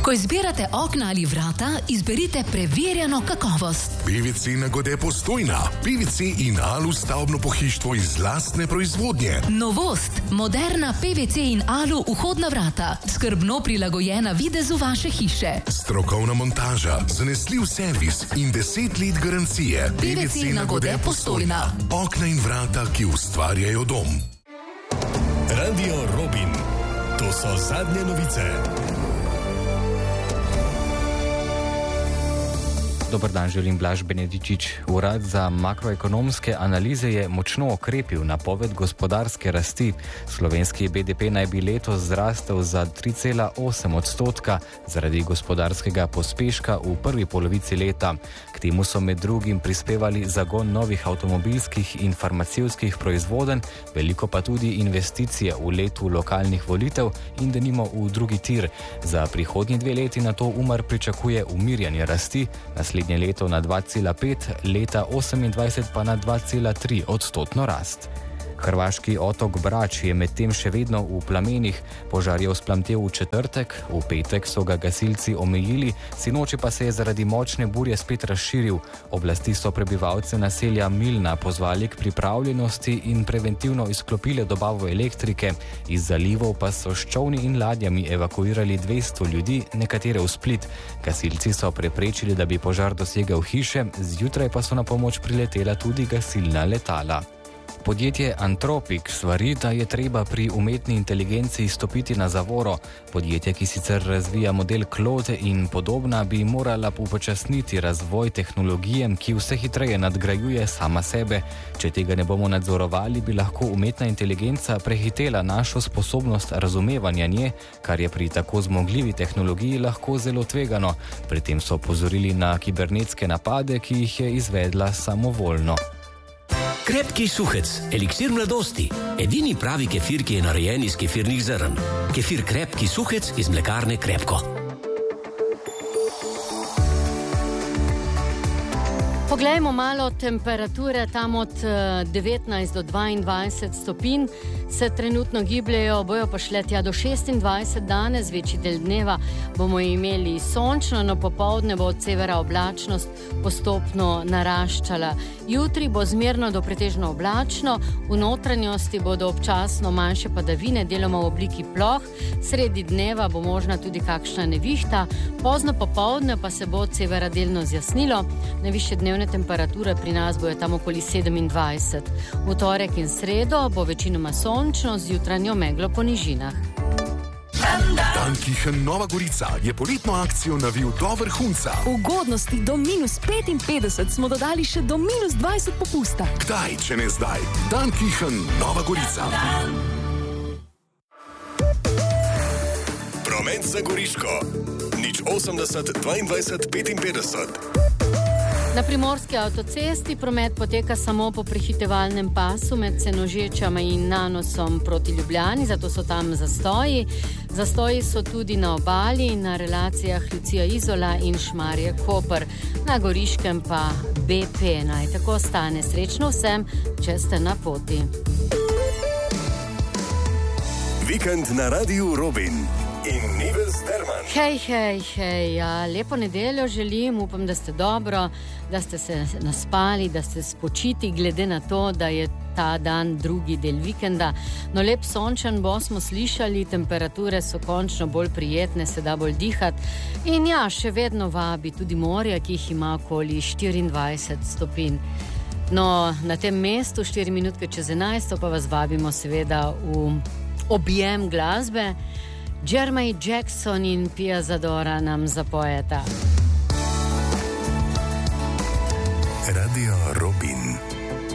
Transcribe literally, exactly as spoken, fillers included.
Ko izbirate okna ali vrata, izberite preverjeno kakovost. P V C Nagode Postojna. P V C in Alu stavbno pohištvo iz lastne proizvodnje. Novost. Moderna P V C in Alu vhodna vrata. Skrbno prilagojena videzu vaše hiše. Strokovna montaža, zanesljiv servis in deset let garancije. P V C Nagode Postojna. Okna in vrata, ki ustvarjajo dom. Radio Robin. To so zadnje novice. Dobar dan, želim Blaž Benedičič. Urad za makroekonomske analize je močno okrepil napoved gospodarske rasti. Slovenski B D P naj bi letos zrastel za tri cela osem odstotka zaradi gospodarskega pospeška v prvi polovici leta. K temu so med drugim prispevali zagon novih avtomobilskih in farmacevtskih proizvodenj, veliko pa tudi investicije v letu lokalnih volitev in denimo v drugi tir. Za prihodnji dve leti na to Umar pričakuje umirjanje rasti, naslednje leto na dva cela pet, leta osemindvajset pa na dva cela tri odstotno rast. Hrvaški otok Brač je medtem še vedno v plamenih. Požar je vzplamtel v četrtek, v petek so ga gasilci omejili, sinoči pa se je zaradi močne burje spet razširil. Oblasti so prebivalce naselja Milna pozvali k pripravljenosti in preventivno izklopile dobavo elektrike. Iz zalivov pa so s čolni in ladjami evakuirali dvesto ljudi, nekatere v Split. Gasilci so preprečili, da bi požar dosegel hiše, zjutraj pa so na pomoč priletela tudi gasilna letala. Podjetje Anthropic svari, da je treba pri umetni inteligenci stopiti na zavoro. Podjetje, ki sicer razvija model Claude in podobna, bi morala upočasniti razvoj tehnologije, ki vse hitreje nadgrajuje sama sebe. Če tega ne bomo nadzorovali, bi lahko umetna inteligenca prehitela našo sposobnost razumevanja nje, kar je pri tako zmogljivi tehnologiji lahko zelo tvegano. Pri tem so opozorili na kibernetske napade, ki jih je izvedla samovoljno. Krepki suhec, eliksir mladosti. Edini pravi kefir, ki je narejen iz kefirnih zrn. Kefir Krepki suhec iz mlekarne Krepko. Poglejmo malo temperature, tam od devetnajst do dvaindvajset stopinj se trenutno gibljajo, bojo pa šle tja do šestindvajset. Danes, večji del dneva bomo imeli sončno, no popoldne bo od severa oblačnost postopno naraščala. Jutri bo zmerno do pretežno oblačno, v notranjosti bodo občasno manjše padavine, deloma v obliki ploh, sredi dneva bo možna tudi kakšna nevihta, pozno popoldne pa se bo od severa delno zjasnilo, najvišje dnevne temperature pri nas bojo tam okoli sedemindvajset. V torek in sredo bo večinoma sončno z jutranjo meglo po nižinah. Dankichen Nova Gorica je poletno akcijo navil do vrhunca. Ugodnosti do minus petinpetdeset smo dodali še do minus dvajset popusta. Kdaj, če ne zdaj? Dankichen Nova Gorica. Promet za Goriško. Nič osemdeset dvaindvajset petinpetdeset. Na primorski avtocesti promet poteka samo po prehitevalnem pasu med Senožečama in Nanosom proti Ljubljani, zato so tam zastoji. Zastoji so tudi na obali, na relacijah Lucija Izola in Šmarje Koper. Na Goriškem pa B P. Naj tako stane. Srečno vsem, če ste na poti. Vikend na Radiu Robin. In Nives Derman. Hej, hej, hej, ja, lepo nedeljo želim, upam, da ste dobro, da ste se naspali, da ste spočiti, glede na to, da je ta dan drugi del vikenda. No, lep sončen bo, smo slišali, temperature so končno bolj prijetne, se da bolj dihati. In ja, še vedno vabi tudi morja, ki jih ima okoli štiriindvajset stopinj. No, na tem mestu, štiri minutke čez enajsto, pa vas vabimo seveda v objem glasbe. Jeremy Jackson in Pia Zadora nam zapojeta. Radio Robin.